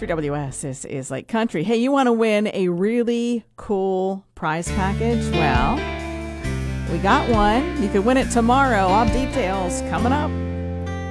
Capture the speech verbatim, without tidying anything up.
three W S is, is like country. Hey, you want to win a really cool prize package? Well, we got one. You could win it tomorrow. All details coming up.